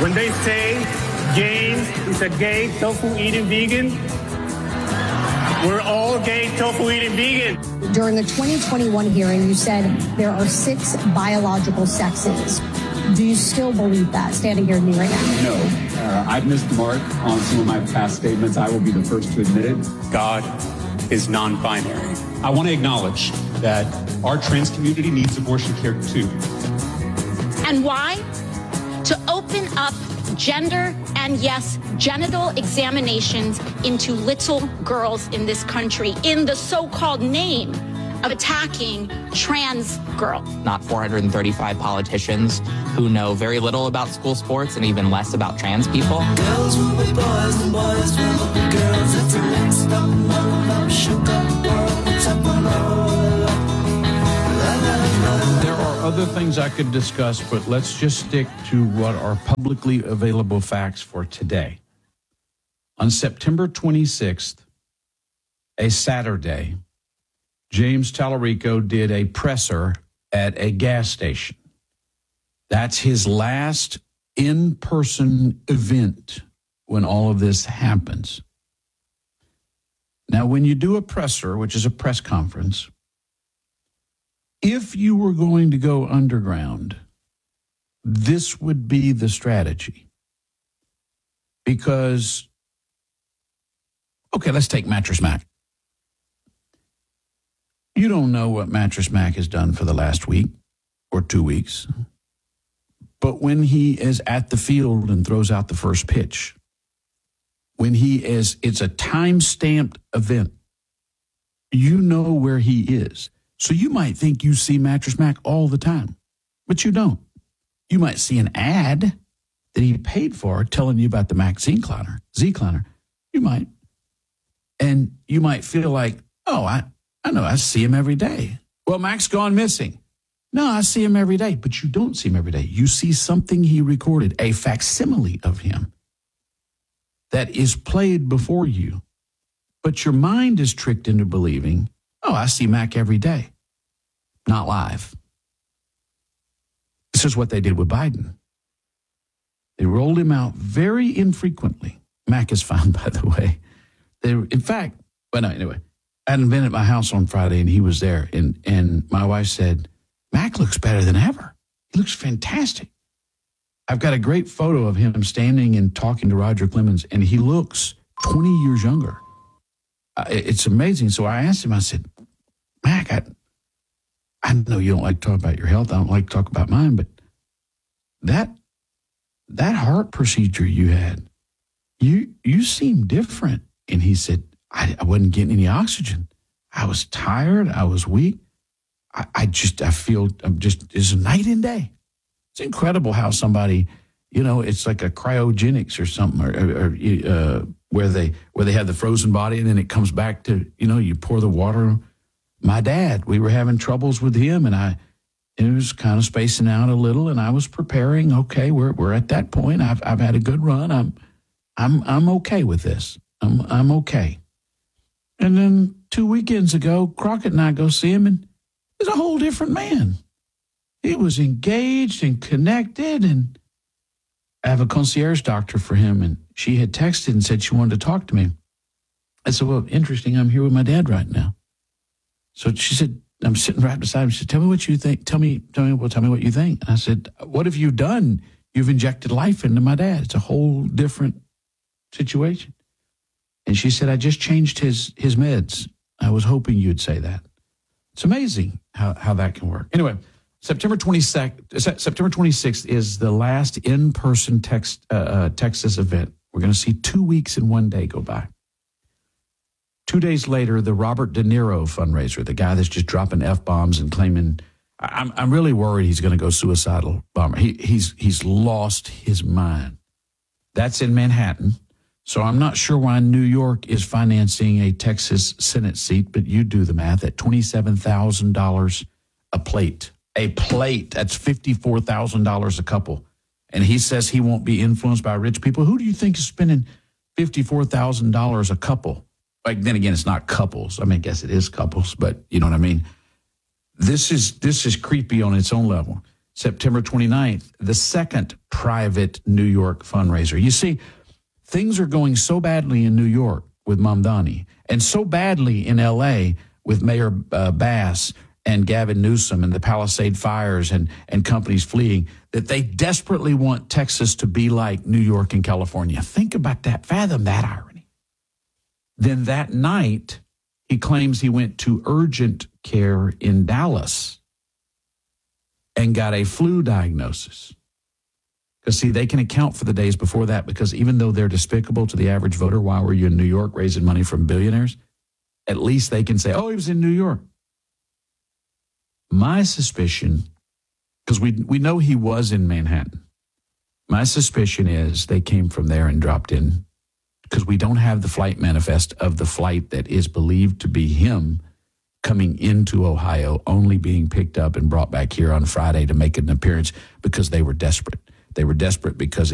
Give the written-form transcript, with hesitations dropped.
When they say James is a gay tofu-eating vegan, we're all gay tofu-eating vegan. During the 2021 hearing, you said there are 6 biological sexes. Do you still believe that, standing here with me right now? No. I've missed the mark on some of my past statements. I will be the first to admit it. God is non-binary. I want to acknowledge that our trans community needs abortion care too. And why? To open up gender and, yes, genital examinations into little girls in this country in the so-called name of attacking trans girls. Not 435 politicians who know very little about school sports and even less about trans people. Girls will be boys and boys will be girls. It's a mixed up world, sugar world. It's a There are other things I could discuss, but let's just stick to what are publicly available facts for today. On September 26th, a Saturday, James Tallarico did a presser at a gas station. That's his last in-person event when all of this happens. Now, when you do a presser, which is a press conference, if you were going to go underground, this would be the strategy. Because, okay, let's take Mattress Mac. You don't know what Mattress Mac has done for the last week or 2 weeks. But when he is at the field and throws out the first pitch, when it's a time-stamped event, you know where he is. So you might think you see Mattress Mac all the time, but you don't. You might see an ad that he paid for telling you about the Mac Z-Cliner. You might. And you might feel like, oh, I know, I see him every day. Well, Mac's gone missing. No, I see him every day, but you don't see him every day. You see something he recorded, a facsimile of him that is played before you. But your mind is tricked into believing, oh, I see Mac every day. Not live. This is what they did with Biden. They rolled him out very infrequently. Mac is fine, by the way. Anyway, I hadn't been at my house on Friday, and he was there. And my wife said, Mac looks better than ever. He looks fantastic. I've got a great photo of him standing and talking to Roger Clemens, and he looks 20 years younger. It's amazing. So I asked him, I said, Mac, I know you don't like to talk about your health. I don't like to talk about mine, but that heart procedure you had, you seem different. And he said, I wasn't getting any oxygen. I was tired. I was weak. It's night and day. It's incredible how somebody, it's like a cryogenics or something, or where they have the frozen body and then it comes back to, you pour the water. My dad, we were having troubles with him, and it was kind of spacing out a little, and I was preparing. Okay, we're at that point. I've had a good run. I'm okay with this. I'm okay. And then 2 weekends ago, Crockett and I go see him, and he's a whole different man. He was engaged and connected, and I have a concierge doctor for him, and she had texted and said she wanted to talk to me. I said, well, interesting, I'm here with my dad right now. So she said, I'm sitting right beside him. She said, tell me what you think. Tell me what you think. And I said, what have you done? You've injected life into my dad. It's a whole different situation. And she said, I just changed his meds. I was hoping you'd say that. It's amazing how that can work. Anyway, September 26th is the last in-person Texas event. We're going to see 2 weeks and 1 day go by. 2 days later, the Robert De Niro fundraiser, the guy that's just dropping F-bombs and claiming, I'm really worried he's going to go suicidal bomber. He's lost his mind. That's in Manhattan. So I'm not sure why New York is financing a Texas Senate seat, but you do the math at $27,000 a plate. A plate, that's $54,000 a couple. And he says he won't be influenced by rich people. Who do you think is spending $54,000 a couple? Like, then again, it's not couples. I mean, I guess it is couples, but you know what I mean? This is creepy on its own level. September 29th, the second private New York fundraiser. You see, things are going so badly in New York with Mamdani and so badly in L.A. with Mayor Bass and Gavin Newsom and the Palisade fires and companies fleeing that they desperately want Texas to be like New York and California. Think about that. Fathom that irony. Then that night, he claims he went to urgent care in Dallas and got a flu diagnosis. Because, see, they can account for the days before that because even though they're despicable to the average voter, why were you in New York raising money from billionaires? At least they can say, oh, he was in New York. My suspicion, because we know he was in Manhattan, my suspicion is they came from there and dropped in because we don't have the flight manifest of the flight that is believed to be him coming into Ohio, only being picked up and brought back here on Friday to make an appearance because they were desperate. They were desperate because